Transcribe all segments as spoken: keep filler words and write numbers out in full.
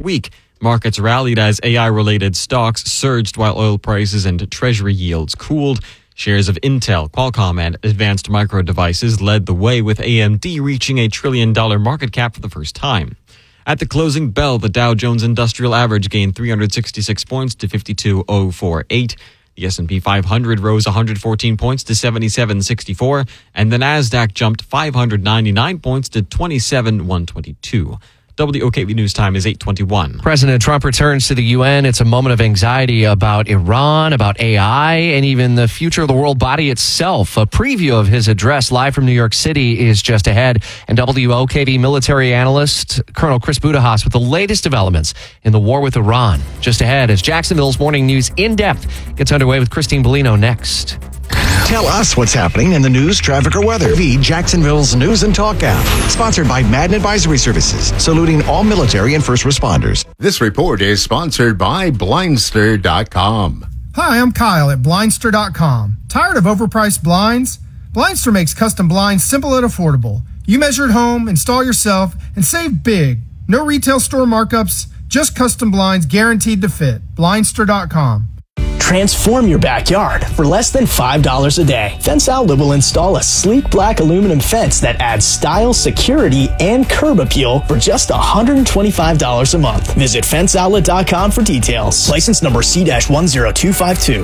week. Markets rallied as A I-related stocks surged while oil prices and treasury yields cooled. Shares of Intel, Qualcomm, and Advanced Micro Devices led the way, with A M D reaching a trillion dollar market cap for the first time. At the closing bell, the Dow Jones Industrial Average gained three hundred sixty-six points to fifty-two thousand forty-eight. The S and P five hundred rose one hundred fourteen points to seventy-seven sixty-four, and the Nasdaq jumped five hundred ninety-nine points to twenty-seven one twenty-two. W O K V News Time is eight twenty-one. President Trump returns to the U N. It's a moment of anxiety about Iran, about A I, and even the future of the world body itself. A preview of his address live from New York City is just ahead. And W O K V military analyst Colonel Chris Budahas with the latest developments in the war with Iran. Just ahead as Jacksonville's Morning News In Depth gets underway with Christine Bellino next. Tell us what's happening in the news, traffic, or weather. V Jacksonville's News and Talk app. Sponsored by Madden Advisory Services, saluting all military and first responders. This report is sponsored by Blindster dot com. Hi, I'm Kyle at Blindster dot com. Tired of overpriced blinds? Blindster makes custom blinds simple and affordable. You measure at home, install yourself, and save big. No retail store markups, just custom blinds guaranteed to fit. Blindster dot com. Transform your backyard for less than five dollars a day. Fence Outlet will install a sleek black aluminum fence that adds style, security, and curb appeal for just one hundred twenty-five dollars a month. Visit Fence Outlet dot com for details. License number C one zero two five two.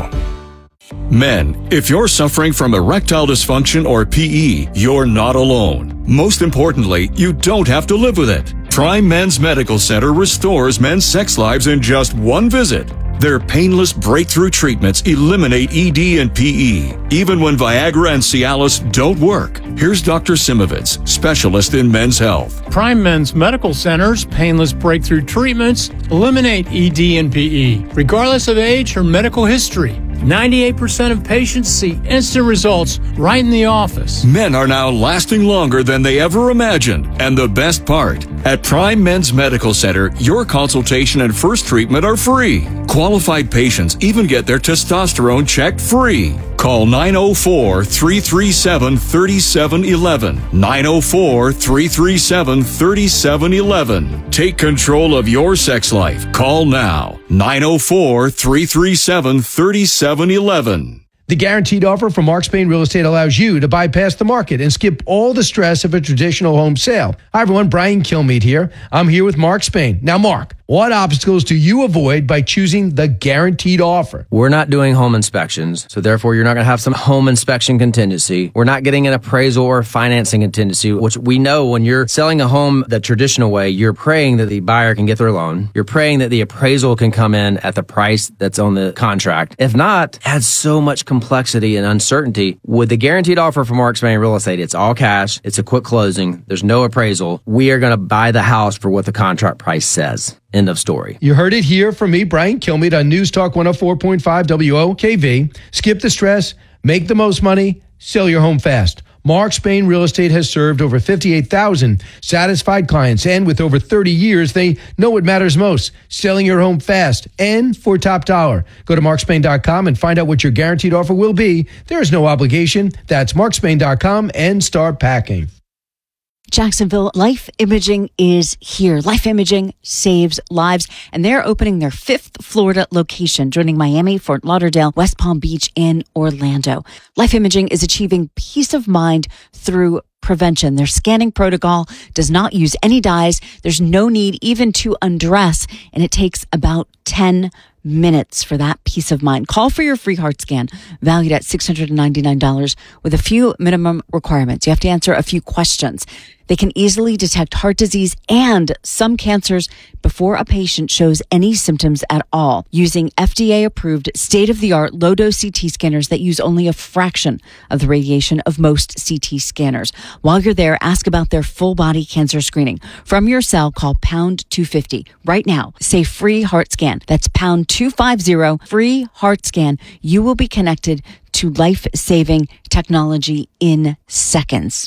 Men, if you're suffering from erectile dysfunction or P E, you're not alone. Most importantly, you don't have to live with it. Prime Men's Medical Center restores men's sex lives in just one visit. Their painless breakthrough treatments eliminate E D and P E, even when Viagra and Cialis don't work. Here's Doctor Simovitz, specialist in men's health. Prime Men's Medical Center's painless breakthrough treatments eliminate E D and P E, regardless of age or medical history. ninety-eight percent of patients see instant results right in the office. Men are now lasting longer than they ever imagined. And the best part, at Prime Men's Medical Center, your consultation and first treatment are free. Qualified patients even get their testosterone checked free. Call nine oh four, three three seven, three seven one one. nine oh four, three three seven, three seven one one. Take control of your sex life. Call now. nine oh four, three three seven, three seven one one. The guaranteed offer from Mark Spain Real Estate allows you to bypass the market and skip all the stress of a traditional home sale. Hi, everyone. Brian Kilmeade here. I'm here with Mark Spain. Now, Mark, what obstacles do you avoid by choosing the guaranteed offer? We're not doing home inspections, so therefore you're not going to have some home inspection contingency. We're not getting an appraisal or financing contingency, which we know when you're selling a home the traditional way, you're praying that the buyer can get their loan. You're praying that the appraisal can come in at the price that's on the contract. If not, it adds so much complexity and uncertainty. With the guaranteed offer from Mark Spain Real Estate, it's all cash. It's a quick closing. There's no appraisal. We are going to buy the house for what the contract price says. End of story. You heard it here from me, Brian Kilmeade, on News Talk one oh four point five W O K V. Skip the stress, make the most money, sell your home fast. Mark Spain Real Estate has served over fifty-eight thousand satisfied clients, and with over thirty years, they know what matters most, selling your home fast and for top dollar. Go to mark spain dot com and find out what your guaranteed offer will be. There is no obligation. That's mark spain dot com and start packing. Jacksonville Life Imaging is here. Life Imaging saves lives, and they're opening their fifth Florida location, joining Miami, Fort Lauderdale, West Palm Beach, and Orlando. Life Imaging is achieving peace of mind through prevention. Their scanning protocol does not use any dyes. There's no need even to undress, and it takes about ten minutes for that peace of mind. Call for your free heart scan, valued at six hundred ninety-nine dollars, with a few minimum requirements. You have to answer a few questions. They can easily detect heart disease and some cancers before a patient shows any symptoms at all, using F D A-approved state-of-the-art low-dose C T scanners that use only a fraction of the radiation of most C T scanners. While you're there, ask about their full-body cancer screening. From your cell, call pound two fifty. Right now, say free heart scan. That's pound two fifty, free heart scan. You will be connected to life-saving technology in seconds.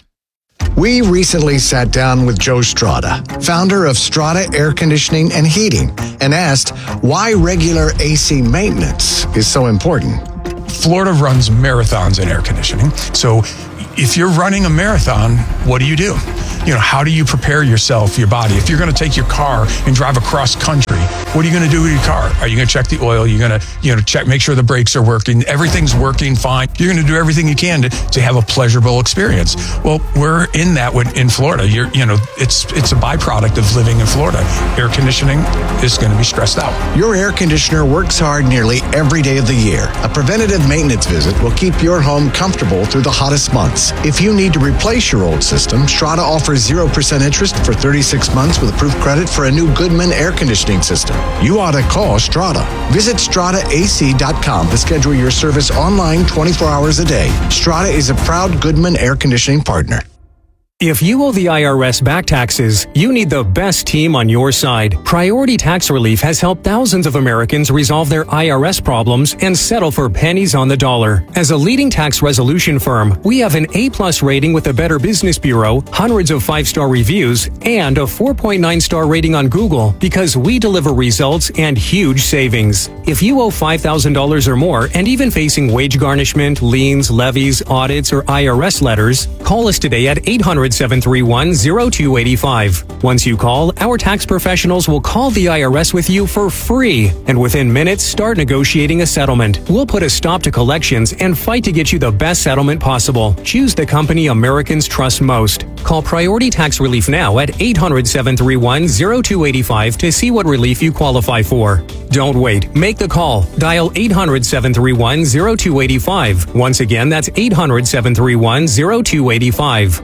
We recently sat down with Joe Strada, founder of Strada Air Conditioning and Heating, and asked why regular A C maintenance is so important. Florida runs marathons in air conditioning. So if you're running a marathon, what do you do? You know, how do you prepare yourself, your body? If you're going to take your car and drive across country, What are you going to do with your car? Are you going to check the oil? You're going to, you know, check, make sure the brakes are working. Everything's working fine. You're going to do everything you can to, to have a pleasurable experience. Well, we're in that with, in Florida. You're, you know, it's it's a byproduct of living in Florida. Air conditioning is going to be stressed out. Your air conditioner works hard nearly every day of the year. A preventative maintenance visit will keep your home comfortable through the hottest months. If you need to replace your old system, Strata offers zero percent interest for thirty-six months with approved credit for a new Goodman air conditioning system. You ought to call Strata. Visit strata a c dot com to schedule your service online twenty-four hours a day. Strata is a proud Goodman air conditioning partner. If you owe the I R S back taxes, you need the best team on your side. Priority Tax Relief has helped thousands of Americans resolve their I R S problems and settle for pennies on the dollar. As a leading tax resolution firm, we have an A-plus rating with the Better Business Bureau, hundreds of five-star reviews, and a four point nine star rating on Google because we deliver results and huge savings. If you owe five thousand dollars or more and even facing wage garnishment, liens, levies, audits, or I R S letters, call us today at eight hundred, seven three one, zero two eight five. Once you call, our tax professionals will call the I R S with you for free, and within minutes, start negotiating a settlement. We'll put a stop to collections and fight to get you the best settlement possible. Choose the company Americans trust most. Call Priority Tax Relief now at eight hundred, seven three one, zero two eight five to see what relief you qualify for. Don't wait. Make the call. Dial eight hundred, seven three one, zero two eight five. Once again, that's eight hundred, seven three one, zero two eight five.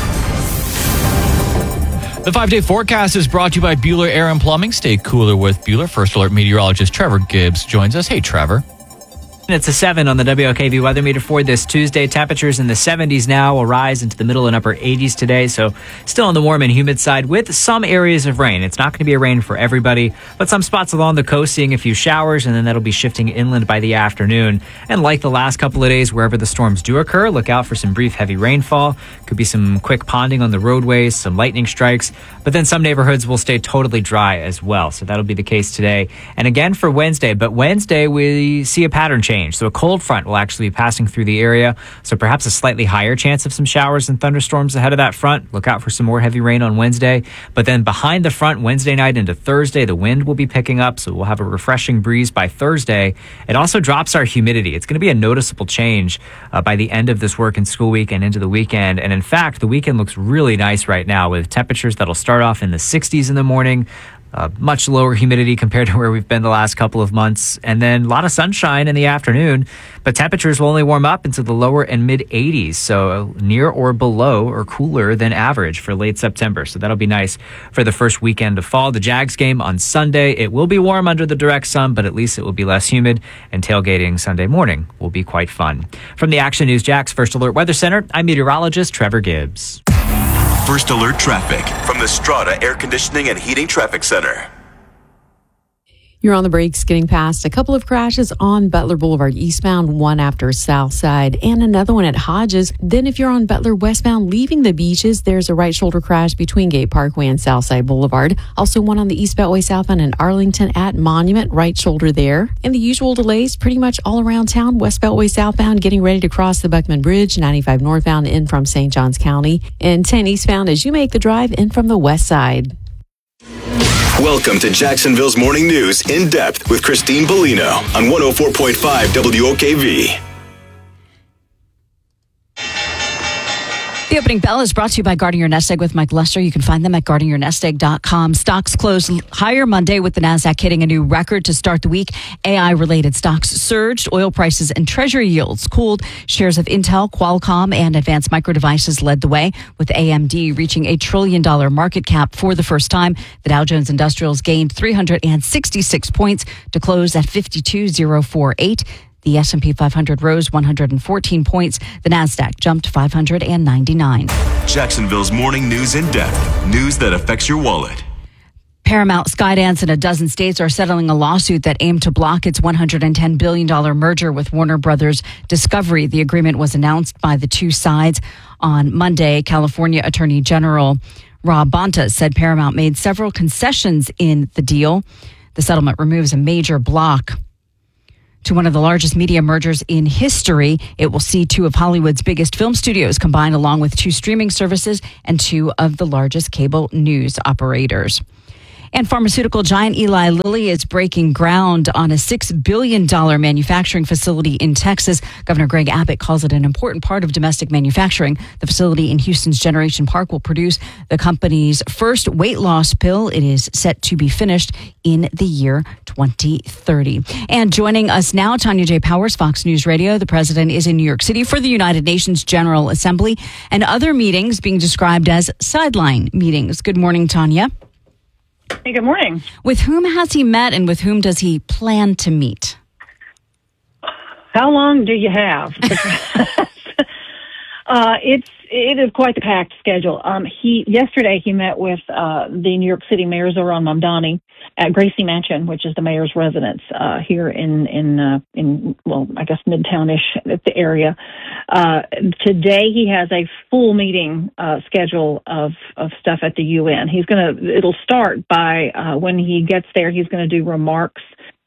The five-day forecast is brought to you by Bueller Air and Plumbing. Stay cooler with Bueller. First Alert meteorologist Trevor Gibbs joins us. Hey, Trevor. It's a seven on the W L K V weather meter for this Tuesday. Temperatures in the seventies now will rise into the middle and upper eighties today. So still on the warm and humid side with some areas of rain. It's not going to be a rain for everybody, but some spots along the coast seeing a few showers, and then that'll be shifting inland by the afternoon. And like the last couple of days, wherever the storms do occur, look out for some brief heavy rainfall. Could be some quick ponding on the roadways, some lightning strikes, but then some neighborhoods will stay totally dry as well. So that'll be the case today. And again for Wednesday, but Wednesday we see a pattern change. So a cold front will actually be passing through the area. So perhaps a slightly higher chance of some showers and thunderstorms ahead of that front. Look out for some more heavy rain on Wednesday. But then behind the front, Wednesday night into Thursday, the wind will be picking up. So we'll have a refreshing breeze by Thursday. It also drops our humidity. It's going to be a noticeable change uh, by the end of this work and school week and into the weekend. And in fact, the weekend looks really nice right now with temperatures that'll start off in the sixties in the morning. Uh, much lower humidity compared to where we've been the last couple of months. And then a lot of sunshine in the afternoon, but temperatures will only warm up into the lower and mid eighties. So near or below or cooler than average for late September. So that'll be nice for the first weekend of fall. The Jags game on Sunday, it will be warm under the direct sun, but at least it will be less humid, and tailgating Sunday morning will be quite fun. From the Action News Jax First Alert Weather Center, I'm meteorologist Trevor Gibbs. First Alert Traffic from the Strata Air Conditioning and Heating Traffic Center. You're on the brakes getting past a couple of crashes on Butler Boulevard eastbound, one after South Side, and another one at Hodges. Then if you're on Butler westbound leaving the beaches, there's a right shoulder crash between Gate Parkway and Southside Boulevard. Also one on the East Beltway southbound in Arlington at Monument, right shoulder there. And the usual delays pretty much all around town. West Beltway southbound getting ready to cross the Buckman Bridge, ninety-five northbound in from Saint Johns County, and ten eastbound as you make the drive in from the west side. Welcome to Jacksonville's Morning News in depth with Christine Bellino on one oh four point five W O K V. The opening bell is brought to you by Guarding Your Nest Egg with Mike Lester. You can find them at guarding your nest egg dot com. Stocks closed higher Monday with the Nasdaq hitting a new record to start the week. A I-related stocks surged. Oil prices and treasury yields cooled. Shares of Intel, Qualcomm, and Advanced Micro Devices led the way, with A M D reaching a trillion dollar market cap for the first time. The Dow Jones Industrials gained three hundred sixty-six points to close at fifty-two thousand forty-eight. The S and P five hundred rose one hundred fourteen points. The Nasdaq jumped five hundred ninety-nine. Jacksonville's Morning News in depth. News that affects your wallet. Paramount, Skydance, and a dozen states are settling a lawsuit that aimed to block its one hundred ten billion dollars merger with Warner Brothers Discovery. The agreement was announced by the two sides on Monday. California Attorney General Rob Bonta said Paramount made several concessions in the deal. The settlement removes a major block to one of the largest media mergers in history. It will see two of Hollywood's biggest film studios combined, along with two streaming services and two of the largest cable news operators. And pharmaceutical giant Eli Lilly is breaking ground on a six billion dollars manufacturing facility in Texas. Governor Greg Abbott calls it an important part of domestic manufacturing. The facility in Houston's Generation Park will produce the company's first weight loss pill. It is set to be finished in the year twenty thirty. And joining us now, Tanya J. Powers, Fox News Radio. The president is in New York City for the United Nations General Assembly and other meetings being described as sideline meetings. Good morning, Tanya. Hey, good morning. With whom has he met and with whom does he plan to meet? How long do you have? uh, it's it is quite the packed schedule. Um, he yesterday he met with uh, the New York City Mayor Zohran Mamdani at Gracie Mansion, which is the mayor's residence uh, here in in uh, in well, I guess Midtownish, the area. Uh, today he has a full meeting uh, schedule of of stuff at the U N. He's gonna it'll start by uh, when he gets there. He's going to do remarks.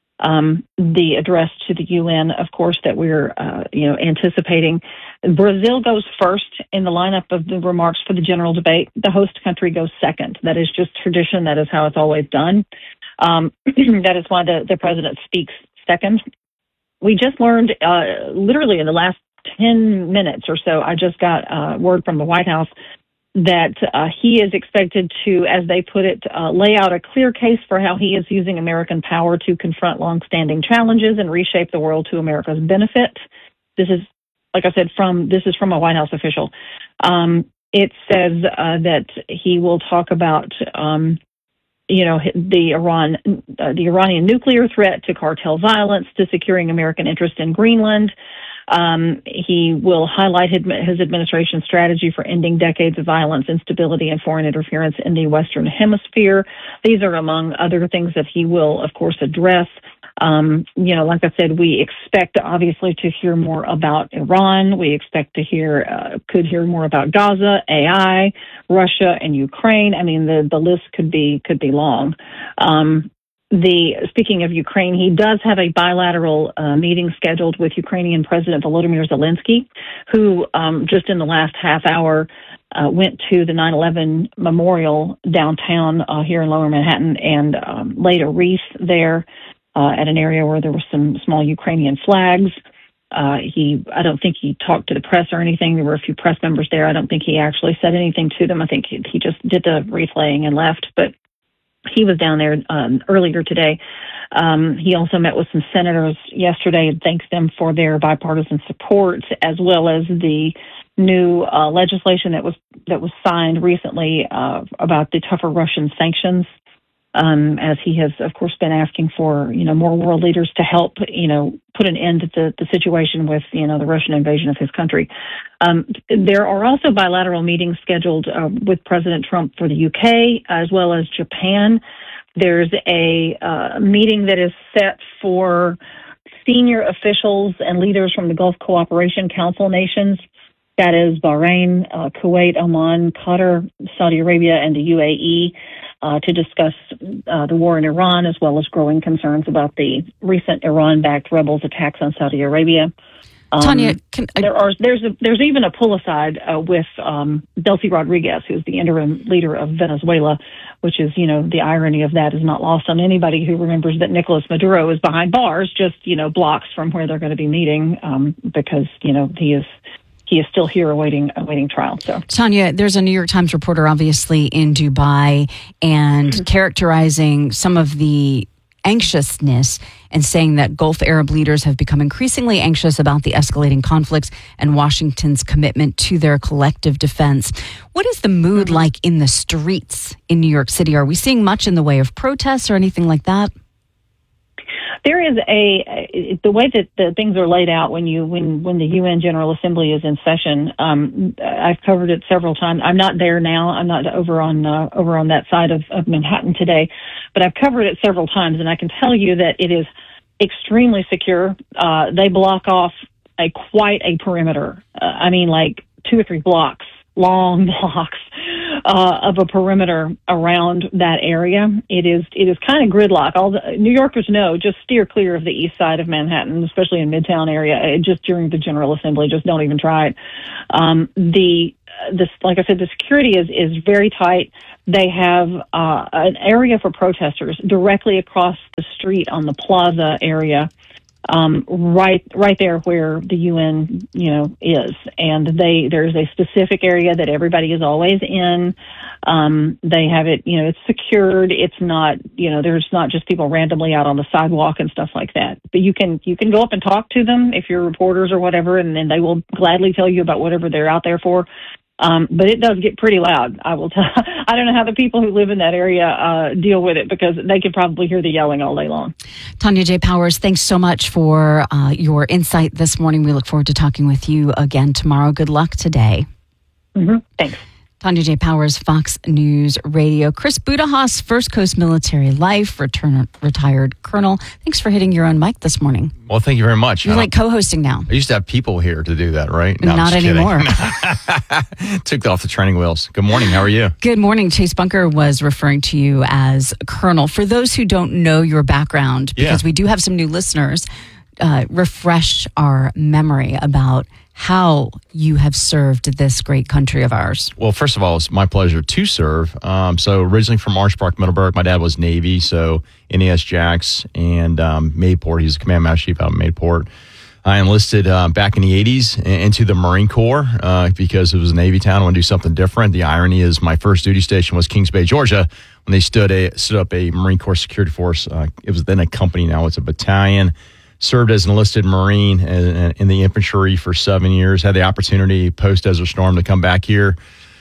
Um, the address to the U N, of course, that we're, uh, you know, anticipating. Brazil goes first in the lineup of the remarks for the general debate. The host country goes second. That is just tradition. That is how it's always done. Um, that is why the, the president speaks second. We just learned, uh, literally in the last ten minutes or so, I just got uh, word from the White House that uh, he is expected to, as they put it, uh, lay out a clear case for how he is using American power to confront longstanding challenges and reshape the world to America's benefit. This is, like I said, from this is from a White House official. Um, it says uh, that he will talk about, um, you know, the Iran, uh, the Iranian nuclear threat, to cartel violence, to securing American interest in Greenland. Um, he will highlight his, his administration's strategy for ending decades of violence, instability, and foreign interference in the Western Hemisphere. These are among other things that he will, of course, address. Um, you know, like I said, we expect, obviously, to hear more about Iran. We expect to hear, uh, could hear more about Gaza, A I, Russia, and Ukraine. I mean, the, the list could be could be long. Um, The speaking of Ukraine, he does have a bilateral uh, meeting scheduled with Ukrainian President Volodymyr Zelensky, who um, just in the last half hour uh, went to the nine eleven memorial downtown uh, here in Lower Manhattan and um, laid a wreath there uh, at an area where there were some small Ukrainian flags. Uh, he, I don't think he talked to the press or anything. There were a few press members there. I don't think he actually said anything to them. I think he, he just did the wreath laying and left, but he was down there um, earlier today. Um, he also met with some senators yesterday and thanked them for their bipartisan support, as well as the new uh, legislation that was that was signed recently uh, about the tougher Russian sanctions. Um, as he has, of course, been asking for, you know, more world leaders to help, you know, put an end to the, the situation with, you know, the Russian invasion of his country. Um, there are also bilateral meetings scheduled uh, with President Trump for the U K as well as Japan. There's a uh, meeting that is set for senior officials and leaders from the Gulf Cooperation Council nations. That is Bahrain, uh, Kuwait, Oman, Qatar, Saudi Arabia, and the U A E. Uh, to discuss uh, the war in Iran, as well as growing concerns about the recent Iran-backed rebels' attacks on Saudi Arabia. Um, Tanya, can I... there are there's a, there's even a pull aside uh, with um, Delcy Rodriguez, who's the interim leader of Venezuela, which is, you know, the irony of that is not lost on anybody who remembers that Nicolas Maduro is behind bars, just, you know, blocks from where they're going to be meeting, um, because, you know, he is. He is still here awaiting awaiting trial. So, Tanya, there's a New York Times reporter, obviously, in Dubai, and mm-hmm. characterizing some of the anxiousness and saying that Gulf Arab leaders have become increasingly anxious about the escalating conflicts and Washington's commitment to their collective defense. What is the mood mm-hmm. like in the streets in New York City? Are we seeing much in the way of protests or anything like that? There is a, the way that the things are laid out when you when when the U N General Assembly is in session. Um, I've covered it several times. I'm not there now. I'm not over on uh, over on that side of, of Manhattan today, but I've covered it several times, and I can tell you that it is extremely secure. Uh, they block off a quite a perimeter. Uh, I mean, like two or three blocks long blocks uh, of a perimeter around that area. It is it is kind of gridlock. All the New Yorkers know, just steer clear of the east side of Manhattan, especially in Midtown area. It, just during the General Assembly, just don't even try it. Um, the this, like I said, the security is is very tight. They have uh, an area for protesters directly across the street on the plaza area, um, right right there where the U N, you know, is. And they there's a specific area that everybody is always in. Um, they have it, you know, it's secured. It's not, you know, there's not just people randomly out on the sidewalk and stuff like that. But you can you can go up and talk to them if you're reporters or whatever, and then they will gladly tell you about whatever they're out there for. Um, but it does get pretty loud. I will tell. I don't know how the people who live in that area uh, deal with it, because they could probably hear the yelling all day long. Tanya J. Powers, thanks so much for uh, your insight this morning. We look forward to talking with you again tomorrow. Good luck today. Mm-hmm. Thanks. Tanya J. Powers, Fox News Radio. Chris Budahas, First Coast Military Life, return, retired colonel. Thanks for hitting your own mic this morning. Well, thank you very much. You're like co-hosting now. I used to have people here to do that, right? No, Not I'm just anymore. Took off the training wheels. Good morning. How are you? Good morning. Chase Bunker was referring to you as colonel. For those who don't know your background, because Yeah. we do have some new listeners, uh, refresh our memory about how you have served this great country of ours. Well, first of all, it's my pleasure to serve. Um, so originally from Orange Park, Middleburg. My dad was Navy, so N A S Jax and um, Mayport. He's a command master chief out of Mayport. I enlisted uh, back in the eighties into the Marine Corps uh, because it was a Navy town. I wanted to do something different. The irony is my first duty station was Kings Bay, Georgia, when they stood a stood up a Marine Corps security force. Uh, it was then a company, now it's a battalion. Served as an enlisted Marine in, in the infantry for seven years. Had the opportunity post Desert Storm to come back here.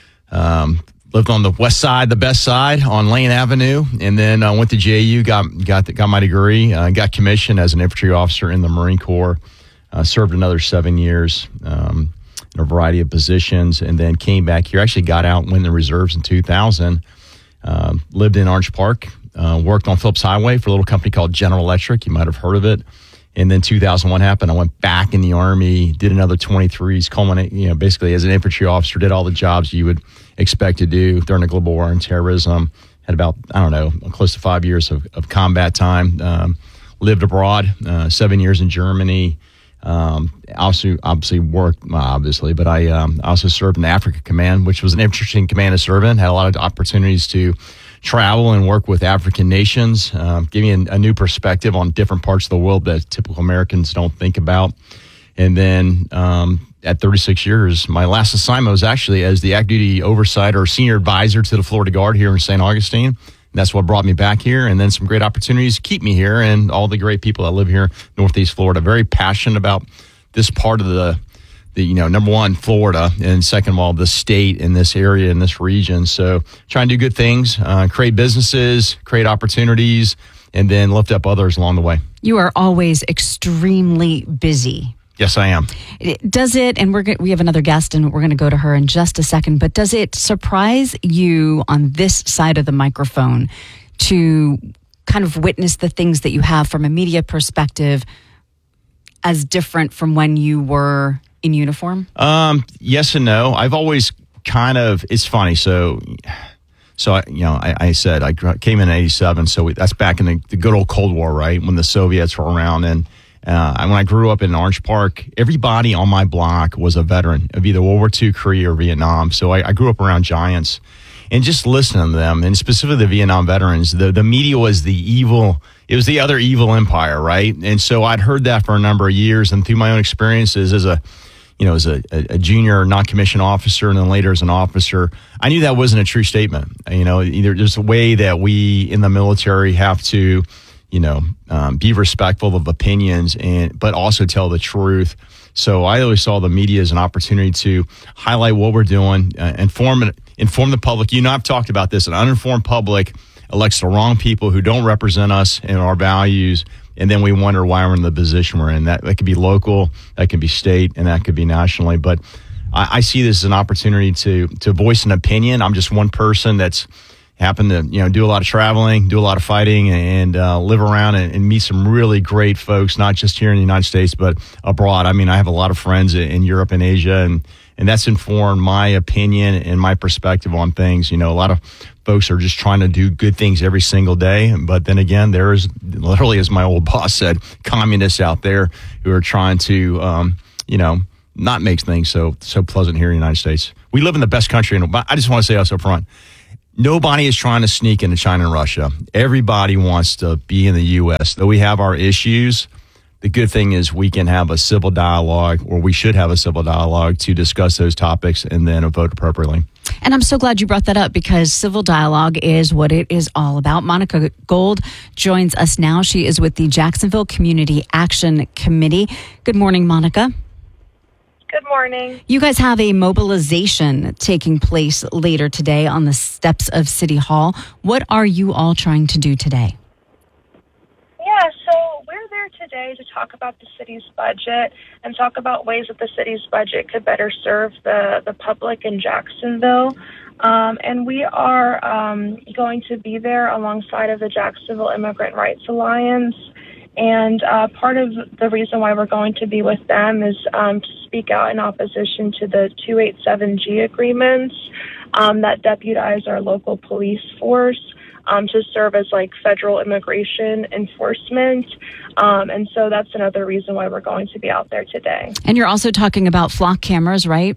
Um, lived on the west side, the best side, on Lane Avenue, and then uh, went to J U. Got got the, got my degree. Uh, got commissioned as an infantry officer in the Marine Corps. Uh, served another seven years um, in a variety of positions, and then came back here. Actually, got out and went in the reserves in two thousand. Uh, lived in Orange Park. Uh, worked on Phillips Highway for a little company called General Electric. You might have heard of it. And then two thousand one happened. I went back in the Army, did another twenty-threes, culminate, you know, basically as an infantry officer, did all the jobs you would expect to do during the global war on terrorism. Had about, I don't know, close to five years of, of combat time. Um, lived abroad, uh, seven years in Germany. Um, also, obviously worked, well, obviously, but I um, also served in Africa Command, which was an interesting command to serve in. Had a lot of opportunities to travel and work with African nations, uh, give me a, a new perspective on different parts of the world that typical Americans don't think about. And then um, at thirty-six years, my last assignment was actually as the active duty oversight or senior advisor to the Florida Guard here in Saint Augustine. And that's what brought me back here. And then some great opportunities to keep me here and all the great people that live here in Northeast Florida. Very passionate about this part of the The, you know, number one, Florida, and second of all, the state in this area, in this region. So trying to do good things, uh, create businesses, create opportunities, and then lift up others along the way. You are always extremely busy. Yes, I am. Does it, and we're go- we have another guest, and we're going to go to her in just a second, but does it surprise you on this side of the microphone to kind of witness the things that you have from a media perspective as different from when you were in uniform? Um, yes and no. I've always kind of, it's funny. So, so I, you know, I, I said I came in eighty-seven. So we, that's back in the, the good old Cold War, right? When the Soviets were around. And uh, when I grew up in Orange Park, everybody on my block was a veteran of either World War Two, Korea, or Vietnam. So I, I grew up around giants and just listening to them, and specifically the Vietnam veterans, the, the media was the evil, it was the other evil empire, right? And so I'd heard that for a number of years, and through my own experiences as a you know, as a, a junior non-commissioned officer and then later as an officer, I knew that wasn't a true statement. You know, either there's a way that we in the military have to, you know, um, be respectful of opinions and, but also tell the truth. So I always saw the media as an opportunity to highlight what we're doing, uh, inform, inform the public. You know, I've talked about this. An uninformed public elects the wrong people who don't represent us and our values. And then we wonder why we're in the position we're in. That, that could be local, that could be state, and that could be nationally. But I, I see this as an opportunity to to voice an opinion. I'm just one person that's happen to, you know, do a lot of traveling, do a lot of fighting, and uh, live around and, and meet some really great folks, not just here in the United States, but abroad. I mean, I have a lot of friends in, in Europe and Asia, and, and that's informed my opinion and my perspective on things. You know, a lot of folks are just trying to do good things every single day. But then again, there's literally, as my old boss said, communists out there who are trying to, um, you know, not make things so so pleasant here in the United States. We live in the best country, and I just want to say this up front. Nobody is trying to sneak into China and Russia. Everybody wants to be in the U S. Though we have our issues, the good thing is we can have a civil dialogue, or we should have a civil dialogue to discuss those topics and then vote appropriately. And I'm so glad you brought that up, because civil dialogue is what it is all about. Monica Gold joins us now. She is with the Jacksonville Community Action Committee. Good morning, Monica. Good morning. You guys have a mobilization taking place later today on the steps of City Hall. What are you all trying to do today? Yeah, so we're there today to talk about the city's budget and talk about ways that the city's budget could better serve the, the public in Jacksonville. Um, and we are um, going to be there alongside of the Jacksonville Immigrant Rights Alliance. And uh, part of the reason why we're going to be with them is um, to speak out in opposition to the two eighty-seven G agreements um, that deputize our local police force um, to serve as like federal immigration enforcement. Um, and so that's another reason why we're going to be out there today. And you're also talking about flock cameras, right?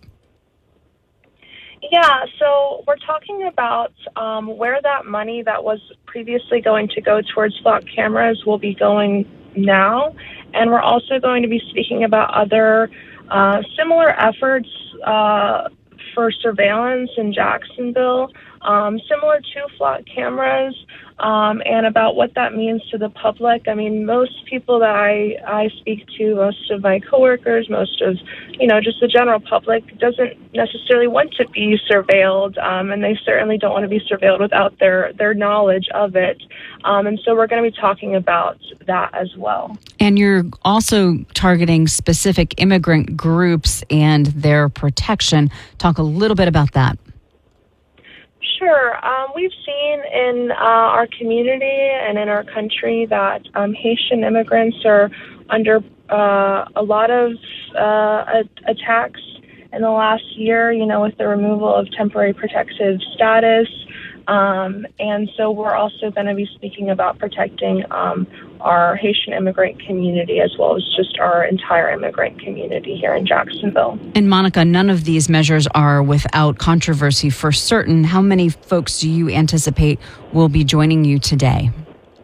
Yeah, so we're talking about um, where that money that was previously going to go towards flock cameras will be going now. And we're also going to be speaking about other uh, similar efforts uh, for surveillance in Jacksonville, um, similar to flock cameras, um, and about what that means to the public. I mean, most people that I, I speak to, most of my coworkers, most of, you know, just the general public doesn't necessarily want to be surveilled, um, and they certainly don't want to be surveilled without their, their knowledge of it. Um, and so we're going to be talking about that as well. And you're also targeting specific immigrant groups and their protection. Talk a little bit about that. Sure. Um, we've seen in uh, our community and in our country that um, Haitian immigrants are under uh, a lot of uh, attacks in the last year, you know, with the removal of temporary protective status. Um, and so we're also going to be speaking about protecting um, our Haitian immigrant community as well as just our entire immigrant community here in Jacksonville. And Monica, none of these measures are without controversy for certain. How many folks do you anticipate will be joining you today?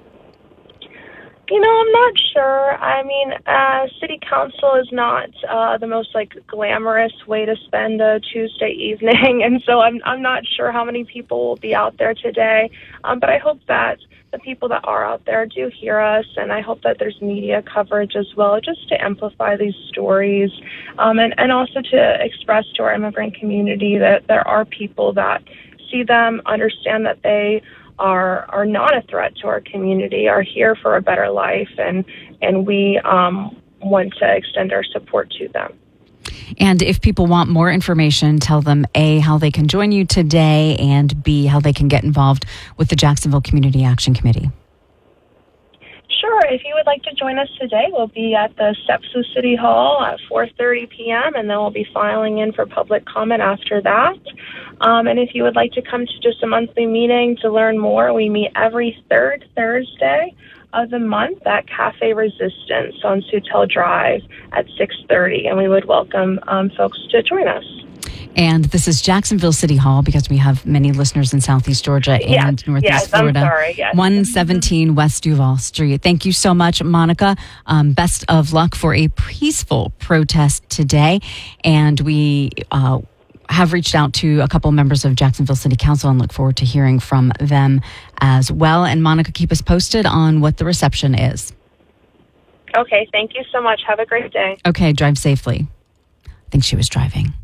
You know, I'm not sure. I mean, uh, city council is not uh, the most like glamorous way to spend a Tuesday evening, and so I'm I'm not sure how many people will be out there today. Um, but I hope that the people that are out there do hear us, and I hope that there's media coverage as well, just to amplify these stories, um, and and also to express to our immigrant community that there are people that see them, understand that they are are not a threat to our community, are here for a better life, and and we um, want to extend our support to them. And if people want more information, tell them A, how they can join you today, and B, how they can get involved with the Jacksonville Community Action Committee. Sure. If you would like to join us today, we'll be at the steps of City Hall at four thirty p.m., and then we'll be filing in for public comment after that. Um, and if you would like to come to just a monthly meeting to learn more, we meet every third Thursday of the month at Cafe Resistance on Sutel Drive at six thirty, and we would welcome um, folks to join us. And this is Jacksonville City Hall, because we have many listeners in Southeast Georgia and yes, Northeast yes, Florida. I'm sorry, yes. one seventeen West Duval Street. Thank you so much, Monica. Um, best of luck for a peaceful protest today. And we uh, have reached out to a couple members of Jacksonville City Council and look forward to hearing from them as well. And Monica, keep us posted on what the reception is. Okay, thank you so much. Have a great day. Okay, drive safely. I think she was driving.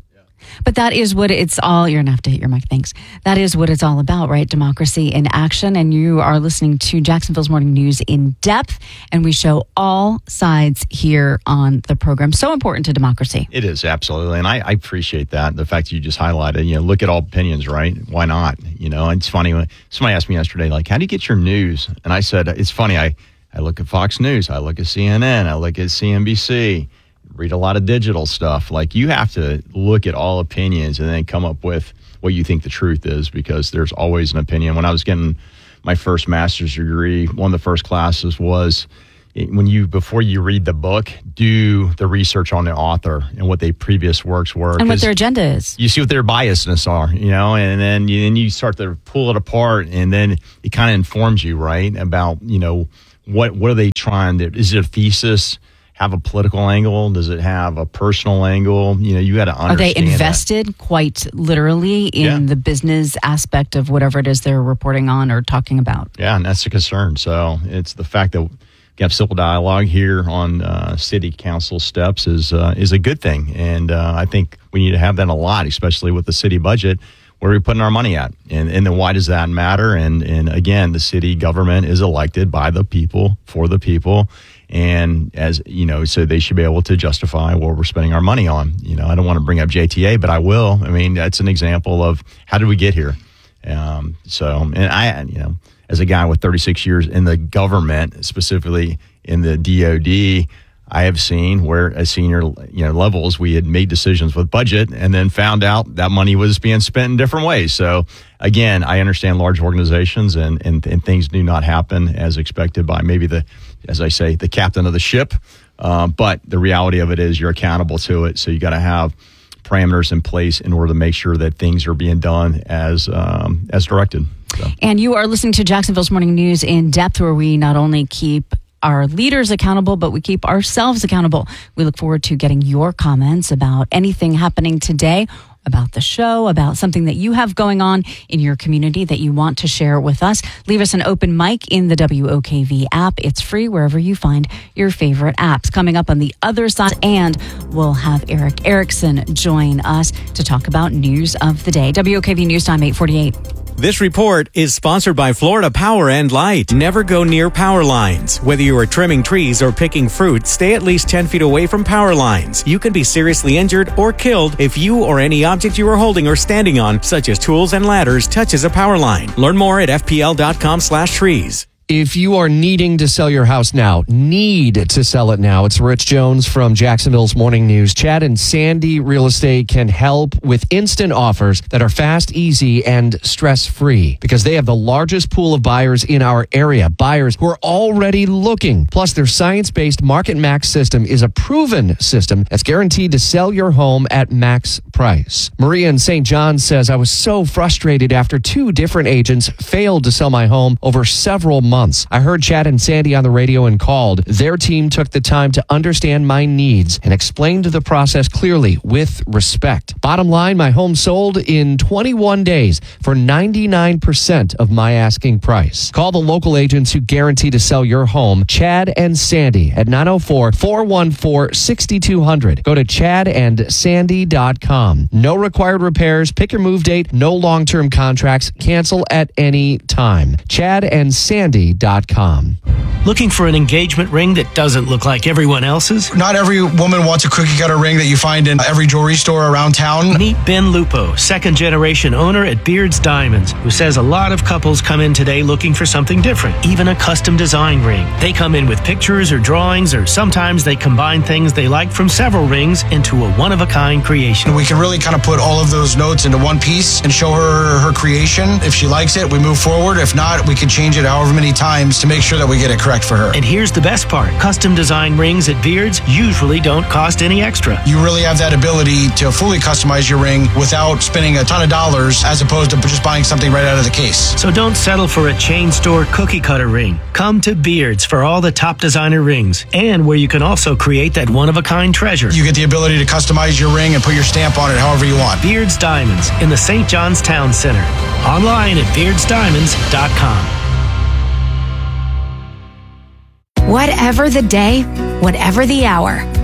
But that is what it's all, you're going to have to hit your mic, thanks. That is what it's all about, right? Democracy in action. And you are listening to Jacksonville's Morning News in depth. And we show all sides here on the program. So important to democracy. It is, absolutely. And I, I appreciate that. The fact that you just highlighted, you know, look at all opinions, right? Why not? You know, and it's funny when somebody asked me yesterday, like, how do you get your news? And I said, it's funny. I, I look at Fox News. I look at C N N. I look at C N B C. Read a lot of digital stuff. Like, you have to look at all opinions and then come up with what you think the truth is, because there's always an opinion. When I was getting my first master's degree, one of the first classes was when you, before you read the book, do the research on the author and what their previous works were. And what their agenda is. You see what their biasness are, you know, and then you, then you start to pull it apart, and then it kind of informs you, right, about, you know, what, what are they trying to, is it a thesis? Have a political angle? Does it have a personal angle? You know, you got to understand. Are they invested that. quite literally in yeah. the business aspect of whatever it is they're reporting on or talking about? Yeah, and that's a concern. So it's the fact that we have civil dialogue here on uh, city council steps is uh, is a good thing. And uh, I think we need to have that a lot, especially with the city budget. Where are we putting our money at? And, and then why does that matter? And, and again, the city government is elected by the people, for the people. And as you know, so they should be able to justify what we're spending our money on. You know, I don't want to bring up J T A, but I will. I mean, that's an example of how did we get here? Um, so, and I, you know, as a guy with thirty-six years in the government, specifically in the D O D, I have seen where at senior, you know, levels, we had made decisions with budget and then found out that money was being spent in different ways. So again, I understand large organizations and, and, and things do not happen as expected by maybe the, as I say, the captain of the ship. Um, but the reality of it is you're accountable to it. So you got to have parameters in place in order to make sure that things are being done as, um, as directed. So. And you are listening to Jacksonville's Morning News in depth, where we not only keep our leaders accountable, but we keep ourselves accountable. We look forward to getting your comments about anything happening today, about the show, about something that you have going on in your community that you want to share with us. Leave us an open mic in the W O K V app. It's free wherever you find your favorite apps. Coming up on the other side, and we'll have Eric Erickson join us to talk about news of the day. W O K V News Time, eight forty-eight. This report is sponsored by Florida Power and Light. Never go near power lines. Whether you are trimming trees or picking fruit, stay at least ten feet away from power lines. You can be seriously injured or killed if you or any object you are holding or standing on, such as tools and ladders, touches a power line. Learn more at F P L dot com slash trees. If you are needing to sell your house now, need to sell it now, it's Rich Jones from Jacksonville's Morning News. Chad and Sandy Real Estate can help with instant offers that are fast, easy, and stress-free, because they have the largest pool of buyers in our area, buyers who are already looking. Plus, their science-based Market Max system is a proven system that's guaranteed to sell your home at max price. Maria in Saint John says, I was so frustrated after two different agents failed to sell my home over several months. Months. I heard Chad and Sandy on the radio and called. Their team took the time to understand my needs and explained the process clearly with respect. Bottom line, my home sold in twenty-one days for ninety-nine percent of my asking price. Call the local agents who guarantee to sell your home, Chad and Sandy, at nine oh four, four one four, six two zero zero. Go to chad and sandy dot com. No required repairs, pick your move date, no long-term contracts, cancel at any time. Chad and Sandy dot com. Looking for an engagement ring that doesn't look like everyone else's? Not every woman wants a cookie cutter ring that you find in every jewelry store around town. Meet Ben Lupo, second generation owner at Beard's Diamonds, who says a lot of couples come in today looking for something different, even a custom design ring. They come in with pictures or drawings, or sometimes they combine things they like from several rings into a one-of-a-kind creation. We can really kind of put all of those notes into one piece and show her her creation. If she likes it, we move forward. If not, we can change it however many times to make sure that we get it correct for her. And here's the best part. Custom design rings at Beard's usually don't cost any extra. You really have that ability to fully customize your ring without spending a ton of dollars, as opposed to just buying something right out of the case. So don't settle for a chain store cookie cutter ring. Come to Beard's for all the top designer rings, and where you can also create that one-of-a-kind treasure. You get the ability to customize your ring and put your stamp on it however you want. Beard's Diamonds in the Saint John's Town Center. Online at beards diamonds dot com. Whatever the day, whatever the hour,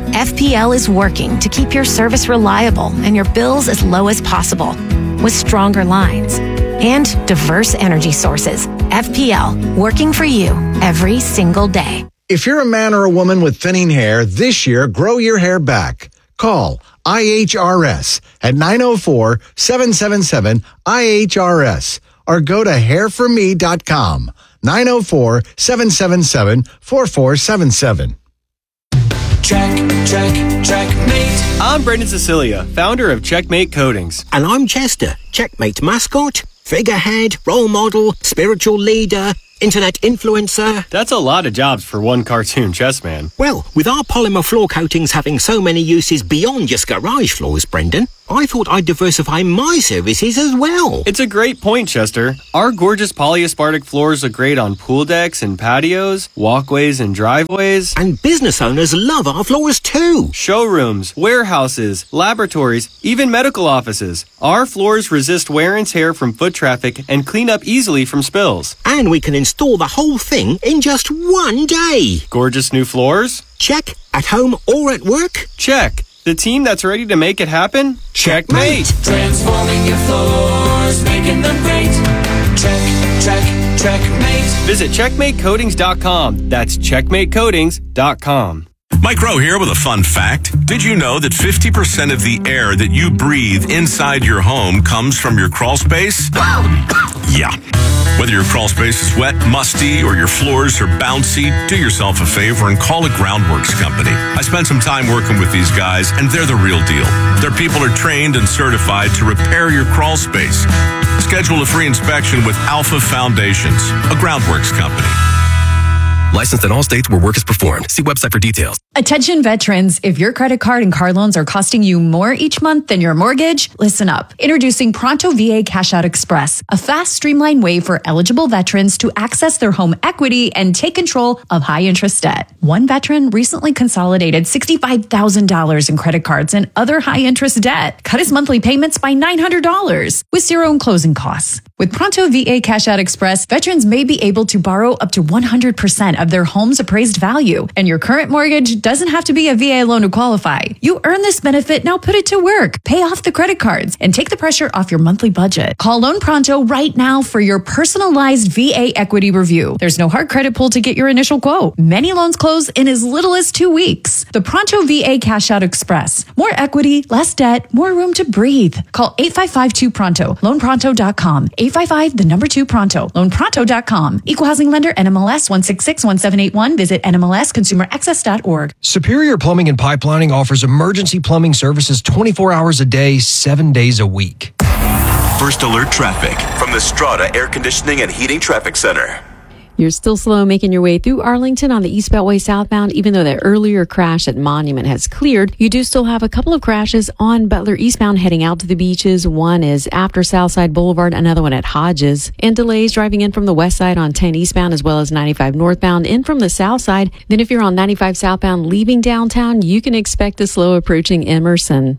F P L is working to keep your service reliable and your bills as low as possible. With stronger lines and diverse energy sources, F P L, working for you every single day. If you're a man or a woman with thinning hair, this year, grow your hair back. Call I H R S at nine oh four, seven seven seven, I H R S or go to hair for me dot com. nine oh four, seven seven seven, four four seven seven. Check, check, checkmate. I'm Brendan Cecilia, founder of Checkmate Coatings. And I'm Chester, Checkmate mascot, figurehead, role model, spiritual leader, internet influencer. That's a lot of jobs for one cartoon chess man. Well, with our polymer floor coatings having so many uses beyond just garage floors, Brendan, I thought I'd diversify my services as well. It's a great point, Chester. Our gorgeous polyaspartic floors are great on pool decks and patios, walkways and driveways. And business owners love our floors too. Showrooms, warehouses, laboratories, even medical offices. Our floors resist wear and tear from foot traffic and clean up easily from spills. And we can install the whole thing in just one day. Gorgeous new floors? Check. At home or at work? Check. The team that's ready to make it happen? Checkmate! Transforming your floors, making them great. Check, check, checkmate. Visit checkmate coatings dot com. That's checkmate coatings dot com. Mike Rowe here with a fun fact. Did you know that fifty percent of the air that you breathe inside your home comes from your crawl space? Yeah. Whether your crawl space is wet, musty, or your floors are bouncy, do yourself a favor and call a Groundworks company. I spent some time working with these guys, and they're the real deal. Their people are trained and certified to repair your crawl space. Schedule a free inspection with Alpha Foundations, a Groundworks company. Licensed in all states where work is performed. See website for details. Attention veterans, if your credit card and car loans are costing you more each month than your mortgage, listen up. Introducing Pronto V A Cash Out Express, a fast, streamlined way for eligible veterans to access their home equity and take control of high interest debt. One veteran recently consolidated sixty-five thousand dollars in credit cards and other high interest debt, cut his monthly payments by nine hundred dollars with zero in closing costs. With Pronto V A Cash Out Express, veterans may be able to borrow up to one hundred percent of their home's appraised value, and your current mortgage doesn't have to be a V A loan to qualify. You earn this benefit, now put it to work. Pay off the credit cards and take the pressure off your monthly budget. Call Loan Pronto right now for your personalized V A equity review. There's no hard credit pull to get your initial quote. Many loans close in as little as two weeks. The Pronto V A Cash Out Express. More equity, less debt, more room to breathe. Call eight five five two Pronto, loan pronto dot com. eight five five, the number two Pronto, loan pronto dot com. Equal housing lender, N M L S one six six one seven eight one. Visit N M L S consumer access dot org. Superior Plumbing and Pipelining offers emergency plumbing services twenty-four hours a day, seven days a week. First Alert Traffic from the Strata Air Conditioning and Heating Traffic Center. You're still slow making your way through Arlington on the East Beltway southbound. Even though the earlier crash at Monument has cleared, you do still have a couple of crashes on Butler eastbound heading out to the beaches. One is after Southside Boulevard, another one at Hodges. And delays driving in from the west side on ten eastbound as well as ninety-five northbound in from the south side. Then if you're on ninety-five southbound leaving downtown, you can expect a slow approaching Emerson.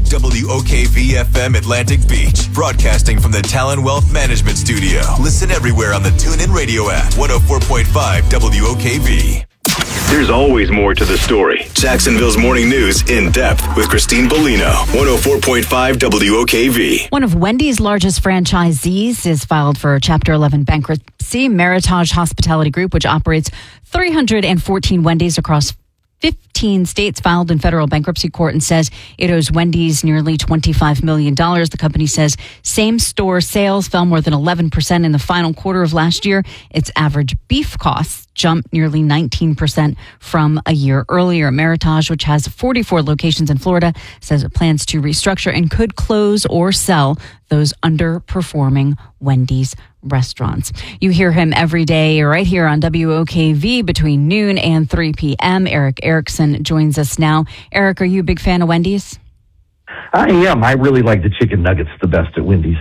W O K V F M Atlantic Beach, broadcasting from the Talon Wealth Management Studio. Listen everywhere on the TuneIn Radio app. one oh four point five W O K V. There's always more to the story. Jacksonville's Morning News in depth with Christine Bellino. one oh four point five W O K V. One of Wendy's largest franchisees is filed for Chapter eleven bankruptcy. Meritage Hospitality Group, which operates three hundred fourteen Wendy's across fifteen states, filed in federal bankruptcy court and says it owes Wendy's nearly twenty-five million dollars. The company says same-store sales fell more than eleven percent in the final quarter of last year. Its average beef costs jumped nearly nineteen percent from a year earlier. Meritage, which has forty-four locations in Florida, says it plans to restructure and could close or sell those underperforming Wendy's restaurants. You hear him every day right here on W O K V between noon and three p.m. Eric Erickson joins us now. Eric, are you a big fan of Wendy's? I am. I really like the chicken nuggets the best at Wendy's.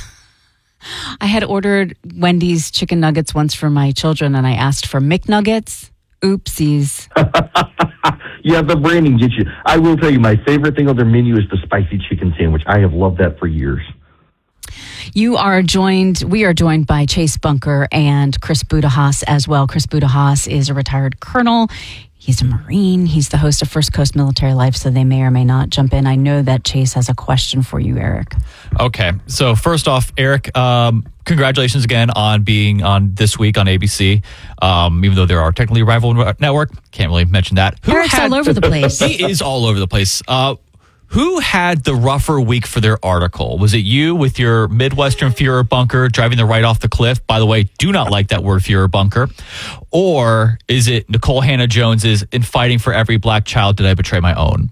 I had ordered Wendy's chicken nuggets once for my children, and I asked for McNuggets. Oopsies. Yeah, the branding gets you. I will tell you, my favorite thing on their menu is the spicy chicken sandwich. I have loved that for years. You are joined, we are joined by Chase Bunker and Chris Budahas as well. Chris Budahas is a retired colonel. He's a Marine. He's the host of First Coast Military Life, so they may or may not jump in. I know that Chase has a question for you, Eric. Okay. So first off, Eric, um, congratulations again on being on This Week on A B C. Um, even though there are technically a rival network, can't really mention that. Who Eric's had, all over the place. He is all over the place. Uh, who had the rougher week for their article? Was it you with your Midwestern Führer bunker driving the right off the cliff? By the way, do not like that word Führer bunker. Or is it Nicole Hannah-Jones's in fighting for every black child did I betray my own?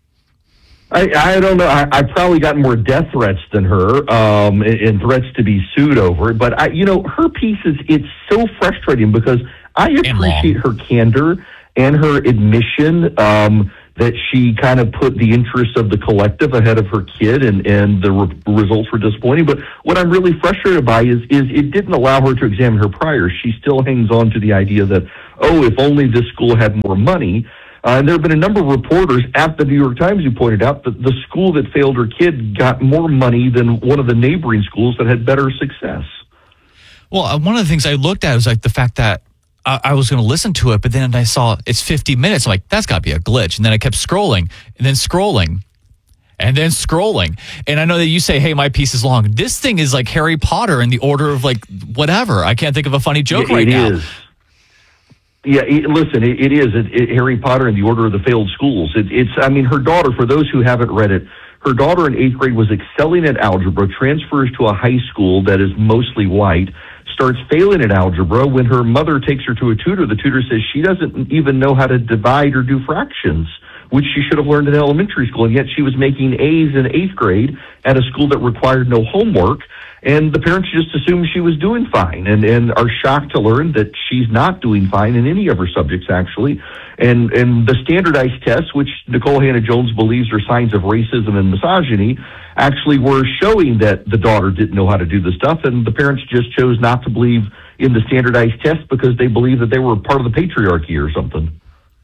I, I don't know. I, I probably got more death threats than her, um, and, and threats to be sued over it. But I, you know, her pieces, it's so frustrating because I appreciate her candor and her admission um, that she kind of put the interests of the collective ahead of her kid, and, and the re- results were disappointing. But what I'm really frustrated by is, is it didn't allow her to examine her priors. She still hangs on to the idea that, oh, if only this school had more money. Uh, and there have been a number of reporters at the New York Times who pointed out that the school that failed her kid got more money than one of the neighboring schools that had better success. Well, uh, one of the things I looked at was like the fact that I, I was going to listen to it, but then I saw it's fifty minutes. I'm like, that's got to be a glitch. And then I kept scrolling and then scrolling and then scrolling. And I know that you say, hey, my piece is long. This thing is like Harry Potter in the order of like whatever. I can't think of a funny joke it, right it now. Is. Yeah, it, listen, it, it is it, it, Harry Potter and the Order of the Failed Schools. It, it's, I mean, her daughter, for those who haven't read it, her daughter in eighth grade was excelling at algebra, transfers to a high school that is mostly white, starts failing at algebra. When her mother takes her to a tutor, the tutor says she doesn't even know how to divide or do fractions, which she should have learned in elementary school, and yet she was making A's in eighth grade at a school that required no homework. And the parents just assumed she was doing fine, and, and are shocked to learn that she's not doing fine in any of her subjects, actually. And and the standardized tests, which Nicole Hannah-Jones believes are signs of racism and misogyny, actually were showing that the daughter didn't know how to do the stuff, and the parents just chose not to believe in the standardized tests because they believed that they were part of the patriarchy or something.